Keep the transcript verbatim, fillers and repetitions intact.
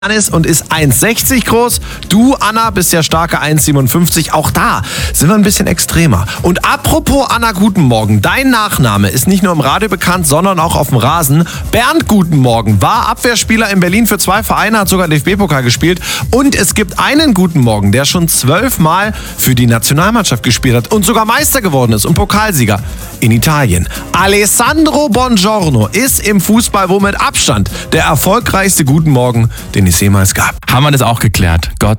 ist und ist eins sechzig groß. Du, Anna, bist ja starke eins siebenundfünfzig. Auch da sind wir ein bisschen extremer. Und apropos Anna, guten Morgen. Dein Nachname ist nicht nur im Radio bekannt, sondern auch auf dem Rasen. Bernd, guten Morgen, war Abwehrspieler in Berlin für zwei Vereine, hat sogar D F B-Pokal gespielt. Und es gibt einen guten Morgen, der schon zwölfmal für die Nationalmannschaft gespielt hat und sogar Meister geworden ist und Pokalsieger in Italien. Alessandro Bongiorno ist im Fußball wohl mit Abstand der erfolgreichste Guten Morgen, den es jemals gab. Haben wir das auch geklärt. Gott